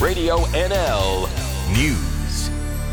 Radio NL News.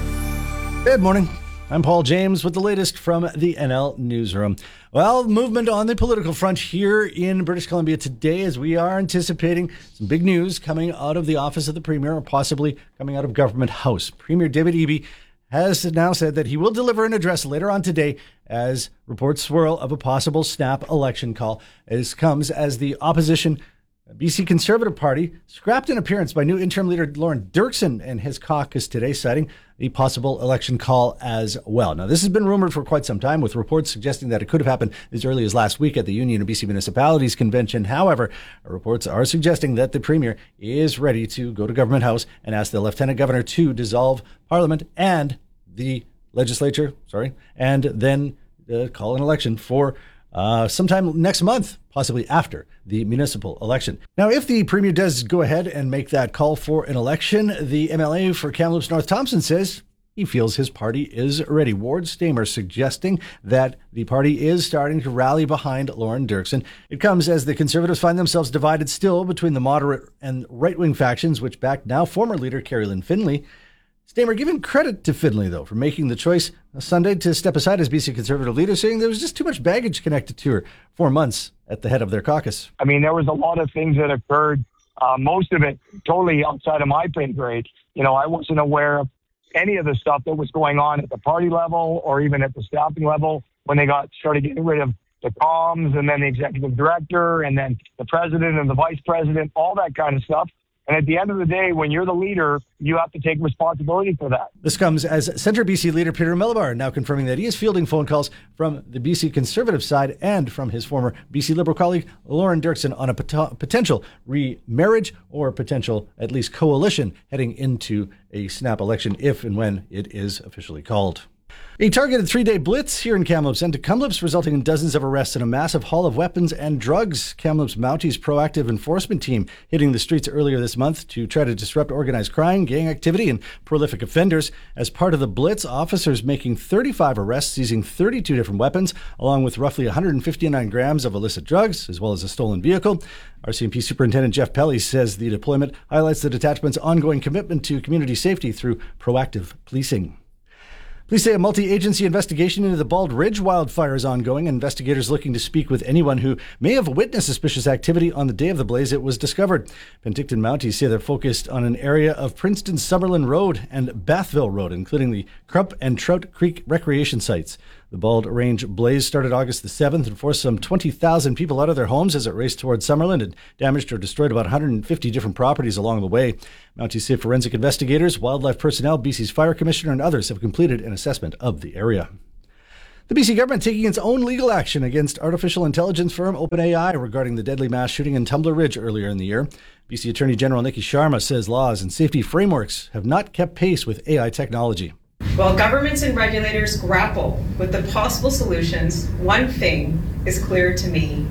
Good morning. I'm Paul James with the latest from the NL Newsroom. Well, movement on the political front here in British Columbia today, as we are anticipating some big news coming out of the office of the Premier, or possibly coming out of Government House. Premier David Eby has now said that he will deliver an address later on today as reports swirl of a possible snap election call. This comes as the opposition BC Conservative Party scrapped an appearance by new interim leader Lauren Dirksen and his caucus today, citing a possible election call as well. Now, this has been rumored for quite some time, with reports suggesting that it could have happened as early as last week at the Union of BC Municipalities convention. However, reports are suggesting that the Premier is ready to go to Government House and ask the Lieutenant Governor to dissolve Parliament and the legislature, and then call an election for sometime next month, possibly after the municipal election. Now, if the Premier does go ahead and make that call for an election, the MLA for Kamloops North Thompson says he feels his party is ready. Ward Stamer suggesting that the party is starting to rally behind Lauren Dirksen. It comes as the Conservatives find themselves divided still between the moderate and right-wing factions, which backed now former leader Carrie Lynn Finlay. Stamer giving credit to Finlay, though, for making the choice Sunday to step aside as BC Conservative leader, saying there was just too much baggage connected to her 4 months at the head of their caucus. I mean, there was a lot of things that occurred, most of it totally outside of my pay grade. You know, I wasn't aware of any of the stuff that was going on at the party level or even at the staffing level when they started getting rid of the comms and then the executive director and then the president and the vice president, all that kind of stuff. And at the end of the day, when you're the leader, you have to take responsibility for that. This comes as Centre BC leader Peter Millibar now confirming that he is fielding phone calls from the BC Conservative side and from his former BC Liberal colleague Lauren Dirksen on a potential remarriage or potential, at least, coalition heading into a snap election if and when it is officially called. A targeted 3-day blitz here in Kamloops and to Kamloops, resulting in dozens of arrests and a massive haul of weapons and drugs. Kamloops Mounties proactive enforcement team hitting the streets earlier this month to try to disrupt organized crime, gang activity, and prolific offenders. As part of the blitz, officers making 35 arrests, seizing 32 different weapons, along with roughly 159 grams of illicit drugs, as well as a stolen vehicle. RCMP Superintendent Jeff Pelly says the deployment highlights the detachment's ongoing commitment to community safety through proactive policing. Police say a multi-agency investigation into the Bald Ridge wildfire is ongoing. Investigators looking to speak with anyone who may have witnessed suspicious activity on the day of the blaze it was discovered. Penticton Mounties say they're focused on an area of Princeton Summerlin Road and Bathville Road, including the Crump and Trout Creek recreation sites. The Bald Range blaze started August the 7th and forced some 20,000 people out of their homes as it raced towards Summerlin and damaged or destroyed about 150 different properties along the way. Mounties say forensic investigators, wildlife personnel, BC's Fire Commissioner, and others have completed an assessment of the area. The BC government taking its own legal action against artificial intelligence firm OpenAI regarding the deadly mass shooting in Tumbler Ridge earlier in the year. BC Attorney General Nikki Sharma says laws and safety frameworks have not kept pace with AI technology. While governments and regulators grapple with the possible solutions, one thing is clear to me.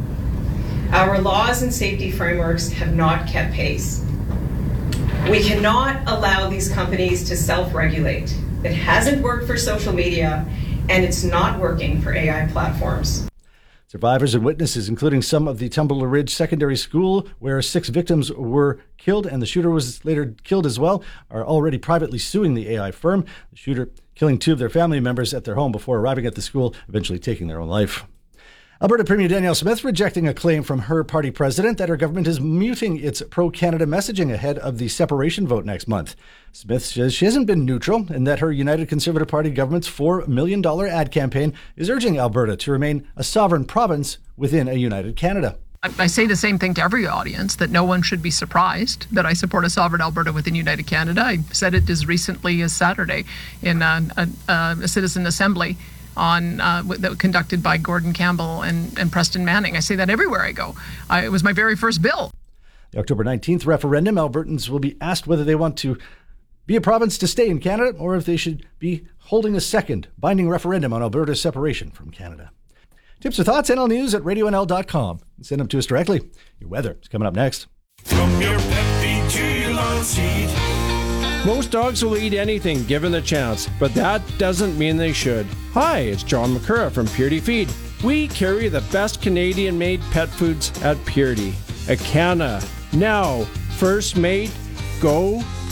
Our laws and safety frameworks have not kept pace. We cannot allow these companies to self-regulate. It hasn't worked for social media, and it's not working for AI platforms. Survivors and witnesses, including some of the Tumbler Ridge Secondary School, where 6 victims were killed and the shooter was later killed as well, are already privately suing the AI firm. The shooter killing 2 of their family members at their home before arriving at the school, eventually taking their own life. Alberta Premier Danielle Smith rejecting a claim from her party president that her government is muting its pro-Canada messaging ahead of the separation vote next month. Smith says she hasn't been neutral and that her United Conservative Party government's $4 million ad campaign is urging Alberta to remain a sovereign province within a united Canada. I say the same thing to every audience, that no one should be surprised that I support a sovereign Alberta within United Canada. I said it as recently as Saturday in a citizen assembly that conducted by Gordon Campbell and Preston Manning. I say that everywhere I go. It was my very first bill. The October 19th referendum, Albertans will be asked whether they want to be a province to stay in Canada or if they should be holding a second binding referendum on Alberta's separation from Canada. Tips or thoughts, NL News at radionl.com. Send them to us directly. Your weather is coming up next. From your pet feed to your lawn seat. Most dogs will eat anything given the chance, but that doesn't mean they should. Hi, it's John McCurra from Purity Feed. We carry the best Canadian-made pet foods at Purity. Acana. Now, first mate, go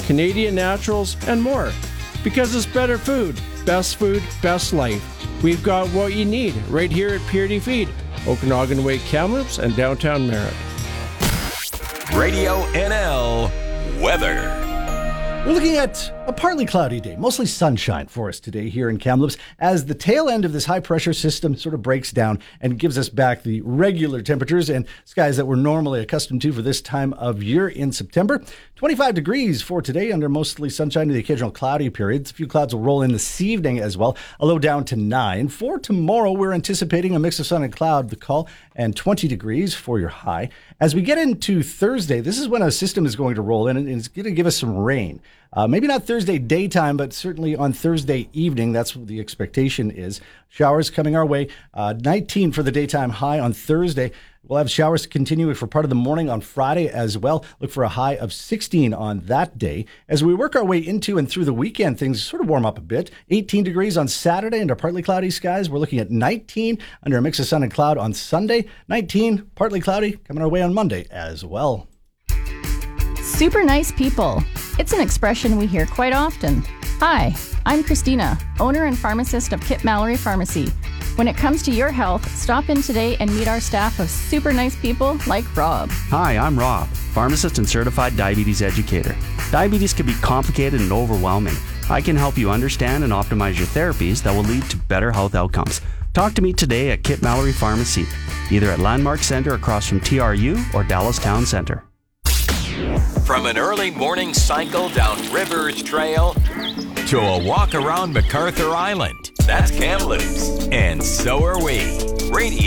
Canadian naturals, and more. Because it's better food, best life. We've got what you need right here at Purity Feed, Okanagan Way, Kamloops, and downtown Merritt. Radio NL weather. We're looking at a partly cloudy day, mostly sunshine for us today here in Kamloops as the tail end of this high pressure system sort of breaks down and gives us back the regular temperatures and skies that we're normally accustomed to for this time of year in September. 25 degrees for today under mostly sunshine to the occasional cloudy periods. A few clouds will roll in this evening as well, a low down to 9. For tomorrow, we're anticipating a mix of sun and cloud, the call, and 20 degrees for your high. As we get into Thursday, this is when a system is going to roll in and it's going to give us some rain. Maybe not Thursday daytime, but certainly on Thursday evening. That's what the expectation is. Showers coming our way. 19 for the daytime high on Thursday. We'll have showers continue for part of the morning on Friday as well. Look for a high of 16 on that day. As we work our way into and through the weekend, things sort of warm up a bit. 18 degrees on Saturday under partly cloudy skies. We're looking at 19 under a mix of sun and cloud on Sunday. 19 partly cloudy coming our way on Monday as well. Super nice people. It's an expression we hear quite often. Hi, I'm Christina, owner and pharmacist of Kip Mallory Pharmacy. When it comes to your health, stop in today and meet our staff of super nice people like Rob. Hi, I'm Rob, pharmacist and certified diabetes educator. Diabetes can be complicated and overwhelming. I can help you understand and optimize your therapies that will lead to better health outcomes. Talk to me today at Kip Mallory Pharmacy, either at Landmark Center across from TRU or Dallas Town Center. From an early morning cycle down Rivers Trail to a walk around MacArthur Island. That's Kamloops. And so are we. Radio